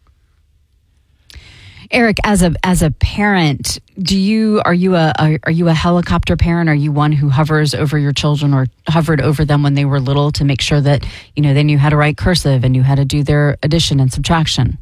Eric, as a as a parent, do you are you a are, are you a helicopter parent? Are you one who hovers over your children or hovered over them when they were little to make sure that, you know, they knew how to write cursive and knew how to do their addition and subtraction?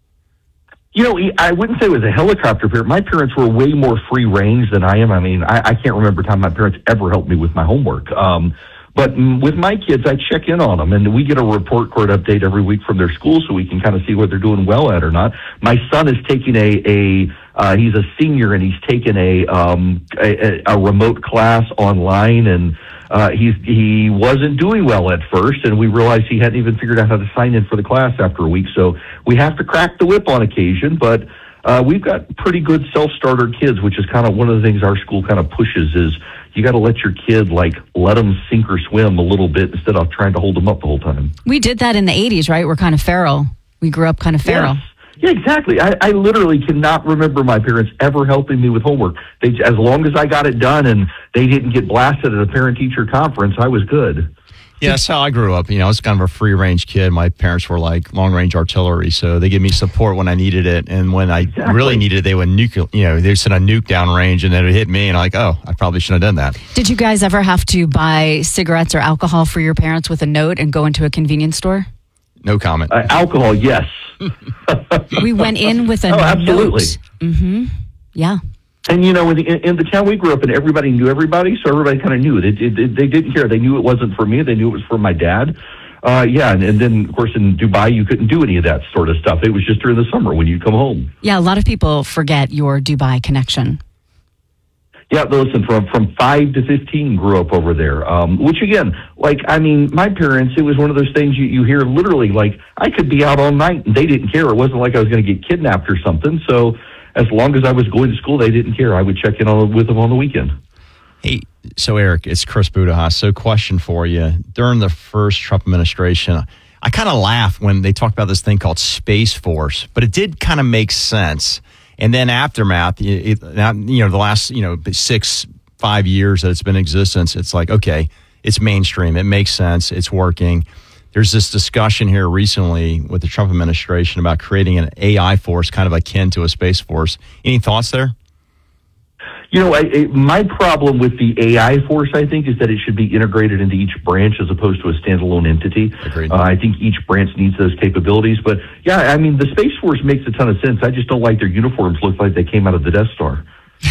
You know, I wouldn't say it was a helicopter parent. My parents were way more free range than I am. I mean, I, I can't remember a time my parents ever helped me with my homework. Um, But with my kids, I check in on them, and we get a report card update every week from their school so we can kind of see what they're doing well at or not. My son is taking a, a uh, he's a senior, and he's taken a, um, a, a remote class online, and uh, he's, he wasn't doing well at first, and we realized he hadn't even figured out how to sign in for the class after a week. So we have to crack the whip on occasion, but uh, we've got pretty good self-starter kids, which is kind of one of the things our school kind of pushes is, you got to let your kid, like, let them sink or swim a little bit instead of trying to hold them up the whole time. We did that in the eighties, right? We're kind of feral. We grew up kind of feral. Yes. Yeah, exactly. I, I literally cannot remember my parents ever helping me with homework. They, as long as I got it done and they didn't get blasted at a parent-teacher conference, I was good. Yeah, that's how I grew up. You know, I was kind of a free-range kid. My parents were like long-range artillery, so they gave me support when I needed it, and when I exactly. really needed it, they would nuke. You know, they sent a nuke down range, and then it would hit me, and I'm like, oh, I probably shouldn't have done that. Did you guys ever have to buy cigarettes or alcohol for your parents with a note and go into a convenience store? No comment. Uh, alcohol, yes. We went in with a oh, absolutely. note. Mm-hmm. Yeah. And, you know, in the, in the town we grew up in, everybody knew everybody, so everybody kind of knew it. It, it. They didn't care. They knew it wasn't for me. They knew it was for my dad. Uh, yeah, and, and then, of course, in Dubai, you couldn't do any of that sort of stuff. It was just during the summer when you'd come home. Yeah, a lot of people forget your Dubai connection. Yeah, listen, from, from five to fifteen grew up over there, um, which, again, like, I mean, my parents, it was one of those things you, you hear literally, like, I could be out all night, and they didn't care. It wasn't like I was going to get kidnapped or something, so as long as I was going to school, they didn't care. I would check in on, with them on the weekend. Hey, so Eric, it's Chris Budahas. So question for you. During the first Trump administration, I kind of laughed when they talked about this thing called Space Force, but it did kind of make sense. And then aftermath, it, you know, the last, you know, six, five years that it's been in existence, it's like, okay, it's mainstream. It makes sense. It's working. There's this discussion here recently with the Trump administration about creating an A I force kind of akin to a Space Force. Any thoughts there? You know, I, I, my problem with the A I force, I think, is that it should be integrated into each branch as opposed to a standalone entity. Agreed. Uh, I think each branch needs those capabilities. But, yeah, I mean, the Space Force makes a ton of sense. I just don't like their uniforms look like they came out of the Death Star.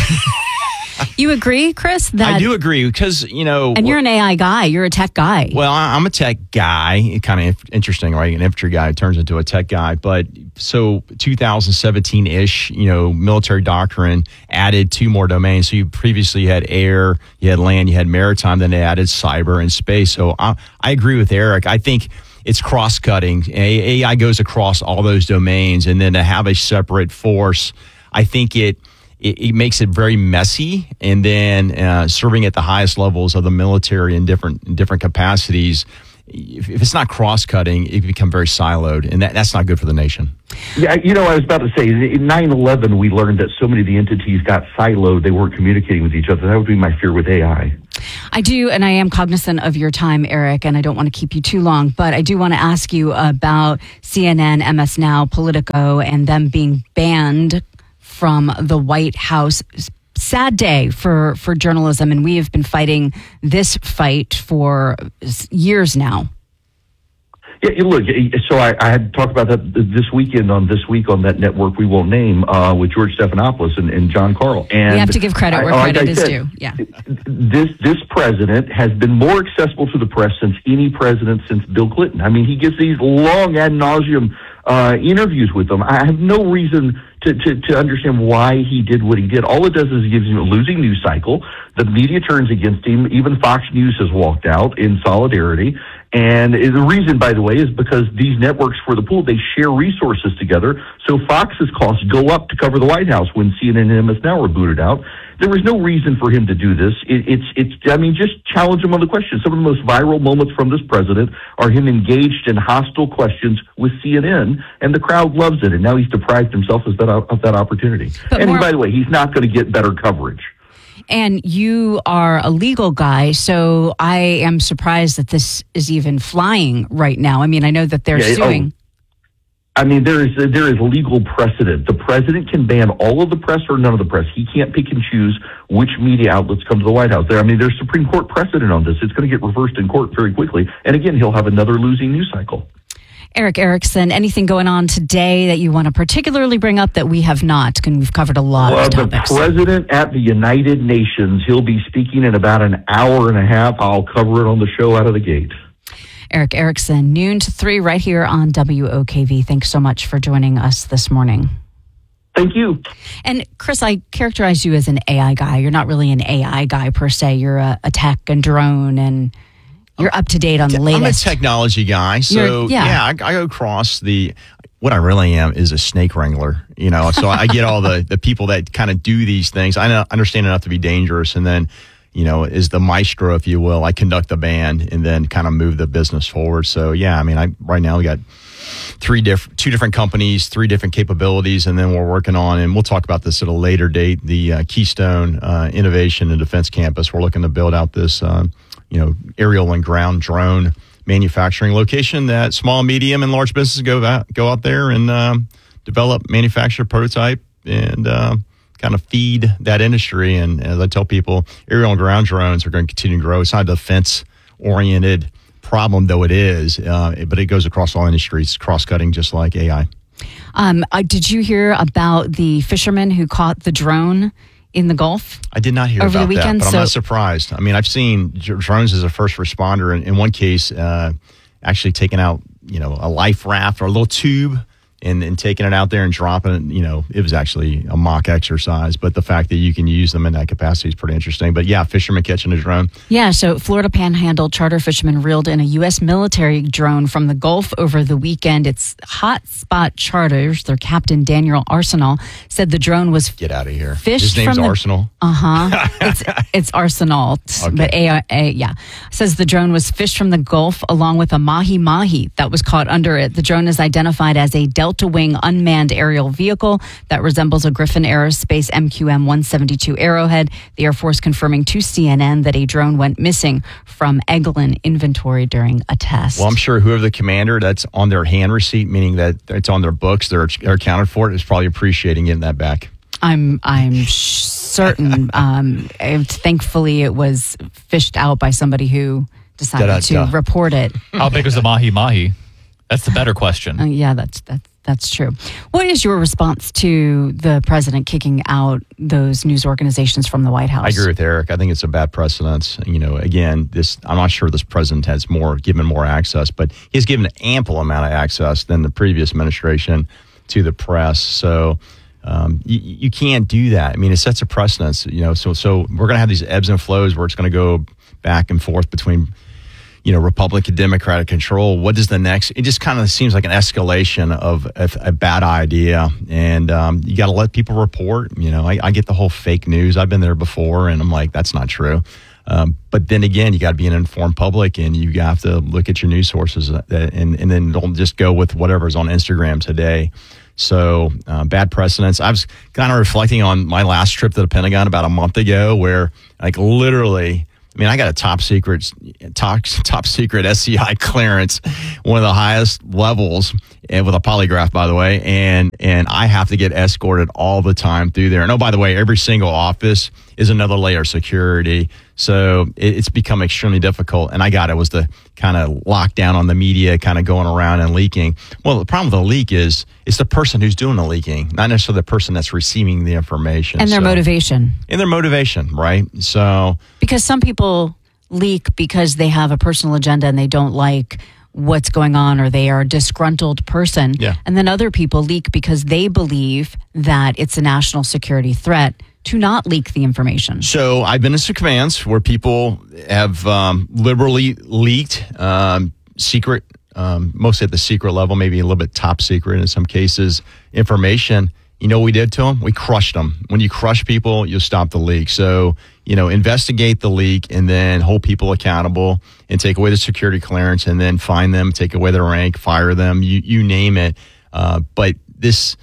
You agree, Chris? That I do agree because, you know. And you're an A I guy. You're a tech guy. Well, I- I'm a tech guy. Kind of interesting, right? An infantry guy turns into a tech guy. But so two thousand seventeen-ish, you know, military doctrine added two more domains. So you previously had air, you had land, you had maritime, then they added cyber and space. So I, I agree with Eric. I think it's cross-cutting. A I goes across all those domains. And then to have a separate force, I think it It, it makes it very messy, and then uh, serving at the highest levels of the military in different in different capacities. If, if it's not cross-cutting, it can become very siloed, and that, that's not good for the nation. Yeah, you know, I was about to say, in nine eleven, we learned that so many of the entities got siloed, they weren't communicating with each other. That would be my fear with A I. I do, and I am cognizant of your time, Eric, and I don't want to keep you too long, but I do want to ask you about C N N, M S Now, Politico, and them being banned from the White House. Sad day for, for journalism, and we have been fighting this fight for years now. Yeah, look, so I, I had talked about that this weekend on This Week on that network we won't name uh, with George Stephanopoulos and, and John Carl. And we have to give credit where I, credit like is said, due. Yeah. This this president has been more accessible to the press since any president since Bill Clinton. I mean, he gives these long ad nauseum uh, interviews with them. I have no reason to, to, to understand why he did what he did. All it does is it gives him a losing news cycle. The media turns against him. Even Fox News has walked out in solidarity. And the reason, by the way, is because these networks for the pool, they share resources together. So Fox's costs go up to cover the White House when C N N and M S Now were booted out. There was no reason for him to do this. It, it's, it's, I mean, just challenge him on the question. Some of the most viral moments from this president are him engaged in hostile questions with C N N, and the crowd loves it. And now he's deprived himself of that, of that opportunity. But and more- by the way, he's not going to get better coverage. And you are a legal guy, so I am surprised that this is even flying right now. I mean, I know that they're Yeah, suing. oh, I mean, there is there is legal precedent. The president can ban all of the press or none of the press. He can't pick and choose which media outlets come to the White House. There, I mean, there's Supreme Court precedent on this. It's going to get reversed in court very quickly. And again, he'll have another losing news cycle. Eric Erickson, anything going on today that you want to particularly bring up that we have not? And we've covered a lot Well, of the topics. president at the United Nations, he'll be speaking in about an hour and a half. I'll cover it on the show out of the gate. Eric Erickson, noon to three, right here on W O K V. Thanks so much for joining us this morning. Thank you. And Chris, I characterize you as an A I guy. You're not really an A I guy per se. You're a, a tech and drone, and you're up to date on the latest. I'm a technology guy, so You're- yeah. yeah, I, I go across the. What I really am is a snake wrangler, you know. So I get all the the people that kind of do these things. I know, understand enough to be dangerous, and then, you know, is the maestro, if you will. I conduct the band and then kind of move the business forward. So yeah, I mean, I right now we got three different, two different companies, three different capabilities, and then we're working on, and we'll talk about this at a later date. The uh, Keystone uh, Innovation and Defense Campus. We're looking to build out this. Uh, you know, aerial and ground drone manufacturing location that small, medium, and large businesses go out, go out there and um, develop, manufacture, prototype, and uh, kind of feed that industry. And as I tell people, aerial and ground drones are going to continue to grow. It's not a defense-oriented problem, though it is, uh, but it goes across all industries, cross-cutting just like A I. Um, uh, did you hear about the fisherman who caught the drone in the Gulf? I did not hear over about the weekend, that, but so- I'm not surprised. I mean, I've seen dr- drones as a first responder. In, in one case, uh, actually taking out, you know, a life raft or a little tube and, and taking it out there and dropping it. You know, it was actually a mock exercise, but the fact that you can use them in that capacity is pretty interesting. But yeah, fishermen catching a drone. Yeah, so Florida Panhandle charter fishermen reeled in a U S military drone from the Gulf over the weekend. It's Hotspot Charters. Their captain, Daniel Arsenal, said the drone was Get out of here. fished His name's from the- Arsenal. Uh-huh. it's it's Arsenal, t- Okay. but A, A, yeah. Says the drone was fished from the Gulf along with a mahi-mahi that was caught under it. The drone is identified as a Delta Wing unmanned aerial vehicle that resembles a Griffin Aerospace M Q M one seventy-two Arrowhead. The Air Force confirming to C N N that a drone went missing from Eglin inventory during a test. Well, I'm sure whoever the commander that's on their hand receipt, meaning that it's on their books, they're, they're accounted for it, is probably appreciating getting that back. I'm I'm sh- certain. um, and thankfully, it was fished out by somebody who decided Da-da-da. to report it. How big was the mahi mahi? That's the better question. Uh, yeah, that's that's that's true. What is your response to the president kicking out those news organizations from the White House? I agree with Eric. I think it's a bad precedent. You know, again, this I'm not sure this president has more given more access, but he's given an ample amount of access than the previous administration to the press. So um, you, you can't do that. I mean, it sets a precedent. You know, so so we're going to have these ebbs and flows where it's going to go back and forth between, you know, Republican, Democratic control. What is the next? It just kind of seems like an escalation of a, a bad idea. And um, you got to let people report. You know, I, I get the whole fake news. I've been there before, and I'm like, that's not true. Um, but then again, you got to be an informed public, and you have to look at your news sources, and, and then don't just go with whatever's on Instagram today. So uh, bad precedents. I was kind of reflecting on my last trip to the Pentagon about a month ago, where like literally, I mean, I got a top secret, top, top secret S C I clearance, one of the highest levels, and with a polygraph, by the way, and and I have to get escorted all the time through there. And oh, by the way, every single office is another layer of security, so it, it's become extremely difficult. And I got it was the kind of lockdown on the media, kind of going around and leaking. Well, the problem with the leak is it's the person who's doing the leaking, not necessarily the person that's receiving the information. And their So- motivation. And their motivation, right? So. Because some people leak because they have a personal agenda and they don't like what's going on, or they are a disgruntled person. Yeah. And then other people leak because they believe that it's a national security threat to not leak the information. So I've been in some commands where people have um, liberally leaked um, secret, um, mostly at the secret level, maybe a little bit top secret in some cases, information. You know what we did to them? We crushed them. When you crush people, you'll stop the leak. So, you know, investigate the leak and then hold people accountable and take away the security clearance and then fine them, take away their rank, fire them, you, you name it. Uh, but this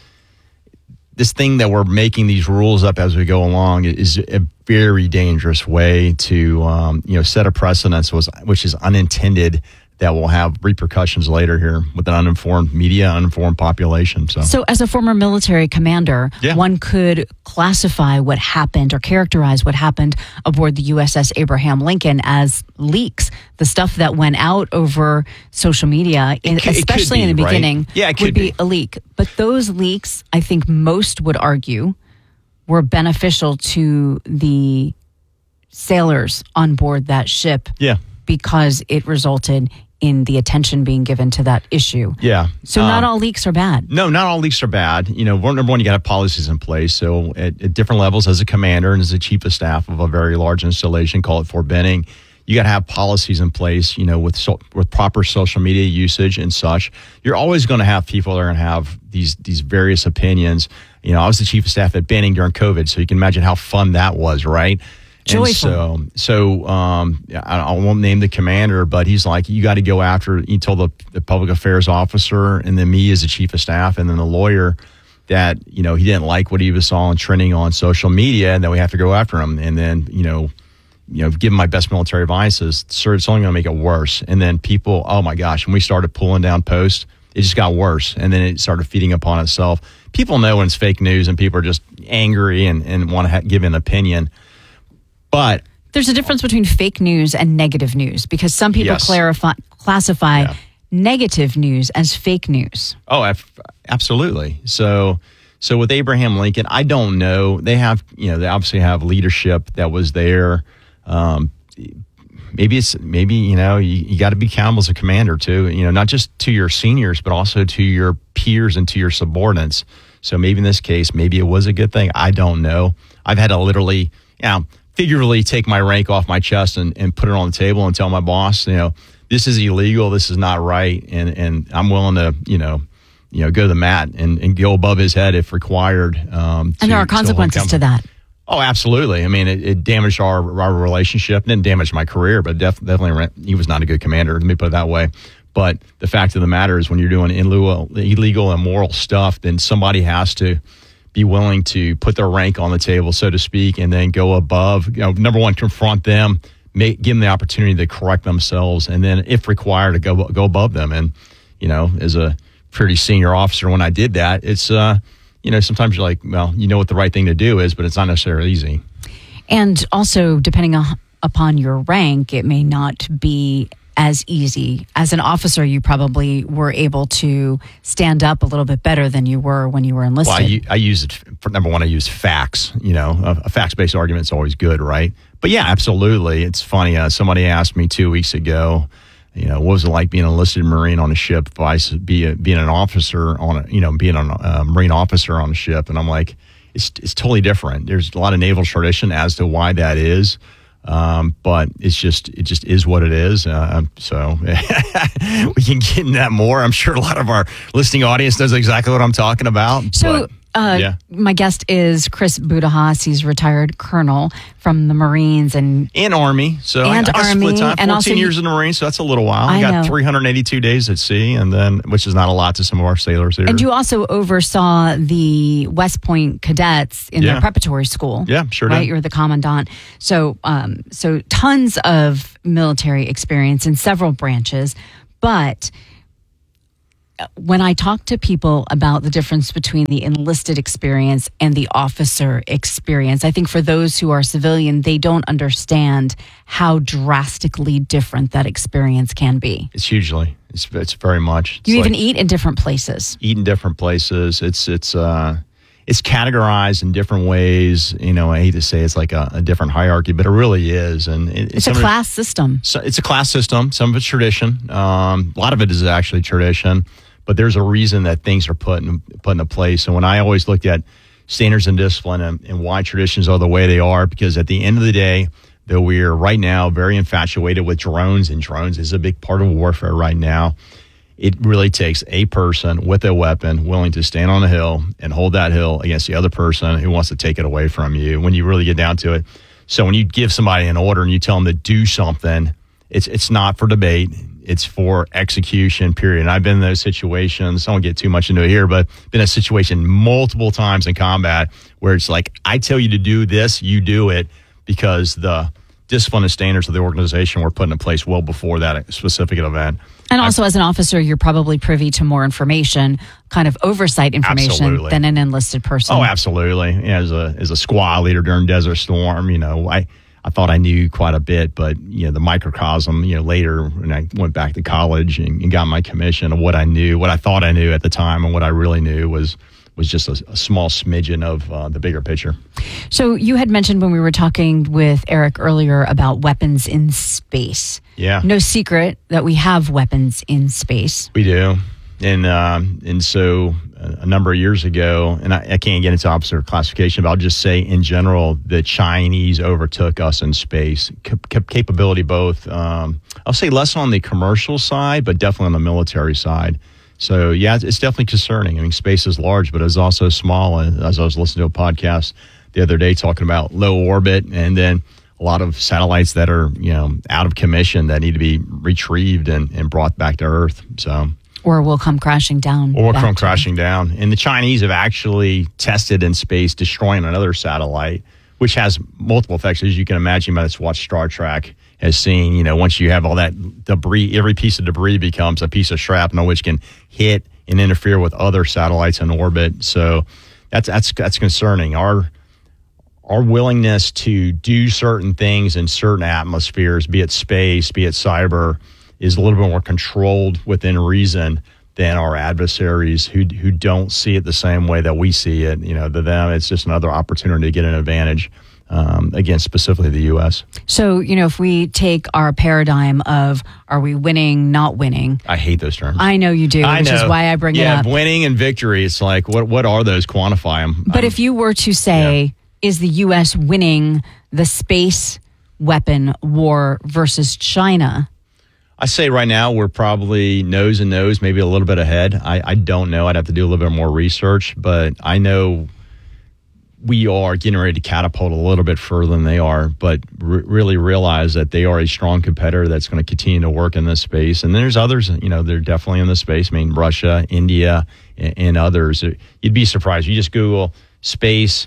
this thing that we're making these rules up as we go along is a very dangerous way to, um, you know, set a precedent, was, which is unintended, that will have repercussions later here with an uninformed media, uninformed population. So, So as a former military commander, Yeah. one could classify what happened or characterize what happened aboard the U S S Abraham Lincoln as leaks. The stuff that went out over social media, in, It could- it could especially in be, the right? beginning, Yeah, it would could be be. a leak. But those leaks, I think most would argue, were beneficial to the sailors on board that ship. Yeah. Because it resulted in the attention being given to that issue. yeah. So not Um, all leaks are bad. No, not all leaks are bad. You know, one- number one, you got to have policies in place. So at, at different levels, as a commander and as a chief of staff of a very large installation, call it Fort Benning, you got to have policies in place, you know, with so, with proper social media usage and such. You're always going to have people that are going to have these these various opinions. You know, I was the chief of staff at Benning during COVID, so you can imagine how fun that was, right? Joyful. And so, so um, I, I won't name the commander, but he's like, you got to go after. He told the, the public affairs officer, and then me as the chief of staff, and then the lawyer, that you know he didn't like what he was saw and trending on social media, and that we have to go after him. And then you know, you know, give him my best military advice is, sir, it's only going to make it worse. And then people, oh my gosh, when we started pulling down posts, it just got worse, and then it started feeding upon itself. People know when it's fake news, and people are just angry and, and want to ha- give an opinion. But There's a difference between fake news and negative news, because some people Yes. clarify, classify negative news as fake news. Oh, af- absolutely. So, so with Abraham Lincoln, I don't know. They have, you know, they obviously have leadership that was there. Um, maybe it's maybe you know you, you got to be accountable as a commander too. You know, not just to your seniors, but also to your peers and to your subordinates. So maybe in this case, maybe it was a good thing. I don't know. I've had to literally, you know, figuratively take my rank off my chest and, and put it on the table and tell my boss, you know, this is illegal, this is not right, and and I'm willing to, you know, you know, go to the mat and, and go above his head if required. Um, And there are to- to hold consequences to accountable. that. Oh, absolutely. I mean, it, it damaged our our relationship. It didn't damage my career, but def, definitely re- he was not a good commander. Let me put it that way. But the fact of the matter is, when you're doing illegal, illegal, immoral stuff, then somebody has to be willing to put their rank on the table, so to speak, and then go above. You know, number one, confront them, make, give them the opportunity to correct themselves, and then, if required, to go go above them. And you know, as a pretty senior officer, when I did that, it's uh, you know, sometimes you're like, well, you know what the right thing to do is, but it's not necessarily easy. And also, depending on, upon your rank, it may not be as easy. As an officer, you probably were able to stand up a little bit better than you were when you were enlisted. Well, I, u- I use it for number one. I use facts. You know, a, a facts-based argument is always good, right? But yeah, absolutely. It's funny. Uh, somebody asked me two weeks ago, you know, what was it like being an enlisted Marine on a ship? If I s- be a, being an officer on a, you know, being a uh, Marine officer on a ship, and I'm like, it's it's totally different. There's a lot of naval tradition as to why that is. Um, but it's just, it just is what it is. Uh, so we can get in that more. I'm sure a lot of our listening audience knows exactly what I'm talking about. So, but, uh, yeah. my guest is Chris Budahas. He's retired colonel from the Marines and and Army. So and I, I got Army, split time, and fourteen also years in the Marines. So that's a little while. I, I got know. three hundred eighty-two days at sea, and then which is not a lot to some of our sailors here. And you also oversaw the West Point cadets in Yeah. their preparatory school. Yeah, sure Right, did. you were the commandant. So, um, so tons of military experience in several branches. But when I talk to people about the difference between the enlisted experience and the officer experience, I think for those who are civilian, they don't understand how drastically different that experience can be. It's hugely. It's it's very much. You It's even like eat in different places. eat in different places. It's it's uh it's categorized in different ways. You know, I hate to say it's like a, a different hierarchy, but it really is. And it, It's a some of it- class system. So it's a class system. Some of it's tradition. Um, a lot of it is actually tradition. But there's a reason that things are put in, put into place. And when I always looked at standards and discipline and, and why traditions are the way they are, because at the end of the day, though we're right now very infatuated with drones, and drones is a big part of warfare right now, it really takes a person with a weapon willing to stand on a hill and hold that hill against the other person who wants to take it away from you when you really get down to it. So when you give somebody an order and you tell them to do something, it's it's not for debate. It's for execution, period. And I've been in those situations. I won't get too much into it here, but been in a situation multiple times in combat where it's like, I tell you to do this, you do it, because the discipline and standards of the organization were put in place well before that specific event. And also, as an officer, you're probably privy to more information, kind of oversight information, Absolutely. than an enlisted person. Oh, absolutely. Yeah, as a as a squad leader during Desert Storm, you know, I, I thought I knew quite a bit, but you know, the microcosm, you know, later when I went back to college and, and got my commission of what I knew, what I thought I knew at the time, and what I really knew was was just a, a small smidgen of uh, the bigger picture. So you had mentioned when we were talking with Eric earlier about weapons in space. Yeah. No secret that we have weapons in space. We do. And um, and so a, a number of years ago, and I, I can't get into officer classification, but I'll just say in general, the Chinese overtook us in space. Cap- capability both, um, I'll say less on the commercial side, but definitely on the military side. So, yeah, it's, it's definitely concerning. I mean, space is large, but it's also small. And as I was listening to a podcast the other day talking about low orbit, and then a lot of satellites that are, you know, out of commission that need to be retrieved and, and brought back to Earth. So, Or will come crashing down. or back come to- crashing down. And the Chinese have actually tested in space destroying another satellite, which has multiple effects. As you can imagine, that's watched Star Trek has seen, you know, once you have all that debris, every piece of debris becomes a piece of shrapnel, which can hit and interfere with other satellites in orbit. So that's that's that's concerning. Our our willingness to do certain things in certain atmospheres, be it space, be it cyber, is a little bit more controlled within reason than our adversaries who who don't see it the same way that we see it. You know, to them, it's just another opportunity to get an advantage um, against specifically the U S. So, you know, if we take our paradigm of are we winning, not winning, I hate those terms. I know you do, I which know. is why I bring yeah, it up. winning and victory. It's like, what what are those? Quantify them. But if you were to say, is the U S winning the space weapon war versus China? I say right now we're probably nose and nose, maybe a little bit ahead. I, I don't know. I'd have to do a little bit more research, but I know we are getting ready to catapult a little bit further than they are, but re- really realize that they are a strong competitor that's going to continue to work in this space. And there's others, you know, they're definitely in this space. I mean, Russia, India, and, and others. You'd be surprised. You just Google space,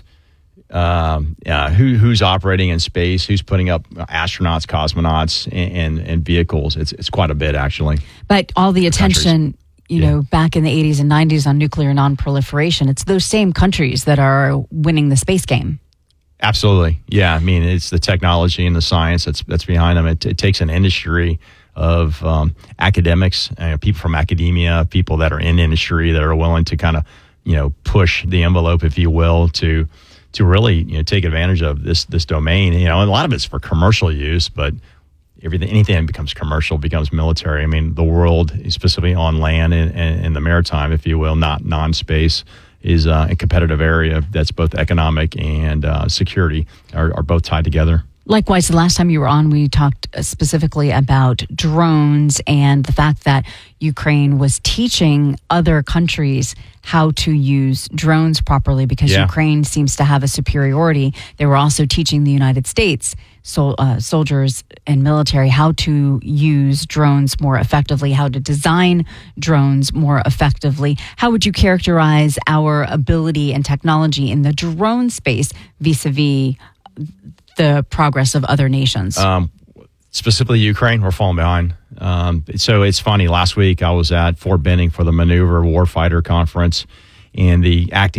um, uh, who who's operating in space, who's putting up astronauts, cosmonauts, and, and, and vehicles. It's it's quite a bit, actually. But all the attention you yeah. know, back in the eighties and nineties on nuclear non-proliferation. It's those same countries that are winning the space game. Absolutely. Yeah. I mean, it's the technology and the science that's that's behind them. It, it takes an industry of um, academics, uh, people from academia, people that are in industry that are willing to kind of, you know, push the envelope, if you will, to to really, you know, take advantage of this this domain. You know, and a lot of it's for commercial use, but everything, anything that becomes commercial becomes military. I mean, the world, specifically on land and, and, and the maritime, if you will, not non-space, is uh, a competitive area that's both economic and uh, security are, are both tied together. Likewise, the last time you were on, we talked specifically about drones and the fact that Ukraine was teaching other countries how to use drones properly because yeah. Ukraine seems to have a superiority. They were also teaching the United States so, uh, soldiers and military how to use drones more effectively, how to design drones more effectively. How would you characterize our ability and technology in the drone space vis-a-vis the progress of other nations? Um, specifically Ukraine, we're falling behind. Um, so it's funny. Last week I was at Fort Benning for the Maneuver Warfighter Conference, and the acting